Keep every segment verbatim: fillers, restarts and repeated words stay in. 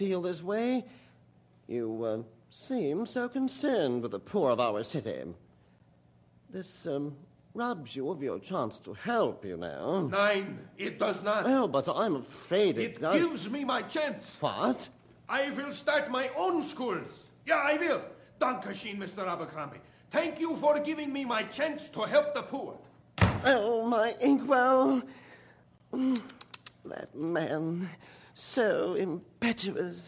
feel this way. You uh, seem so concerned with the poor of our city. This um, robs you of your chance to help, you know. Nein, it does not. Well, but I'm afraid it, it does. It gives me my chance. What? I will start my own schools. Yeah, I will. Dankeschön, Mister Abercrombie. Thank you for giving me my chance to help the poor. Oh, my Inkwell. That man, so impetuous.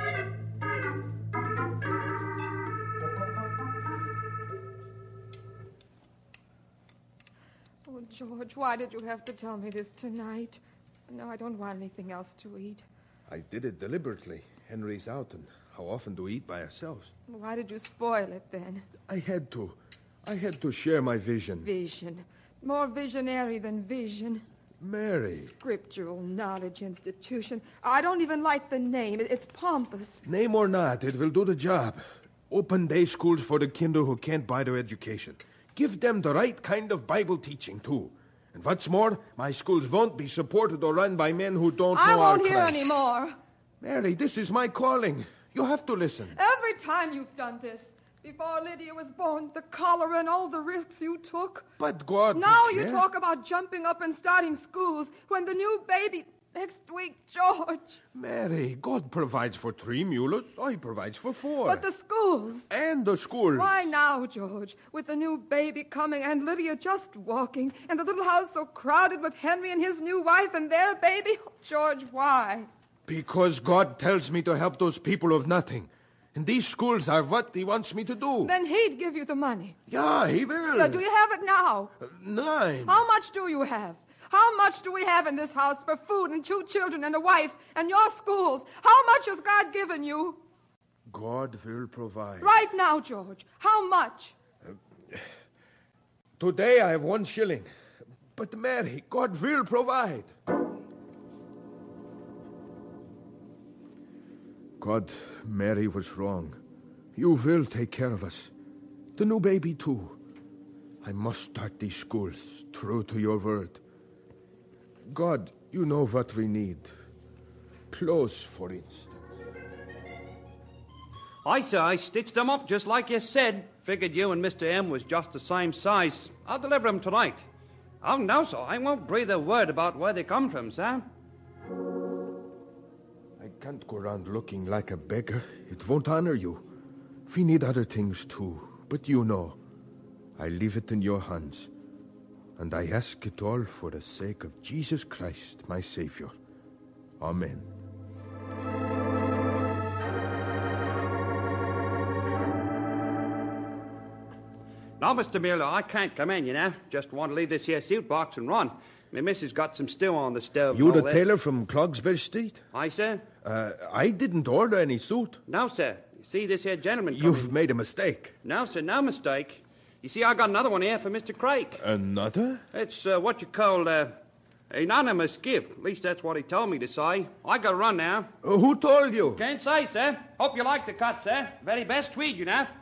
Oh, George, why did you have to tell me this tonight? No, I don't want anything else to eat. I did it deliberately. Henry's out, and how often do we eat by ourselves? Why did you spoil it, then? I had to. I had to share my vision. Vision. More visionary than vision. Mary. Scriptural Knowledge Institution. I don't even like the name. It's pompous. Name or not, it will do the job. Open day schools for the kinder who can't buy their education. Give them the right kind of Bible teaching, too. And what's more, my schools won't be supported or run by men who don't I know our won't hear class. anymore. Mary, this is my calling. You have to listen. Every time you've done this, before Lydia was born, the cholera and all the risks you took. But God... Now you talk about jumping up and starting schools when the new baby... Next week, George. Mary, God provides for three mules. I provides for four. But the schools. And the school. Why now, George? With the new baby coming and Lydia just walking and the little house so crowded with Henry and his new wife and their baby. Oh, George, why? Because God tells me to help those people of nothing. And these schools are what he wants me to do. Then he'd give you the money. Yeah, he will. Yeah, do you have it now? Uh, nine. How much do you have? How much do we have in this house for food and two children and a wife and your schools? How much has God given you? God will provide. Right now, George. How much? Uh, today I have one shilling. But Mary, God will provide. God, Mary was wrong. You will take care of us. The new baby, too. I must start these schools, true to your word. God, you know what we need. Clothes, for instance. I say I stitched them up just like you said. Figured you and Mister M was just the same size. I'll deliver them tonight. Oh, no, sir. I won't breathe a word about where they come from, sir. I can't go around looking like a beggar. It won't honor you. We need other things, too. But you know, I leave it in your hands. And I ask it all for the sake of Jesus Christ, my Savior. Amen. Now, Mister Mueller, I can't come in, you know. Just want to leave this here suit box and run. My missus got some stew on the stove. You the tailor from Clogsbell Street? I, sir? Uh, I didn't order any suit. No, sir. You see this here gentleman coming. You've made a mistake. No, sir, no mistake. You see, I got another one here for Mister Craig. Another? It's uh, what you call uh, anonymous gift. At least that's what he told me to say. I got to run now. Uh, who told you? Can't say, sir. Hope you like the cut, sir. Very best tweed, you know.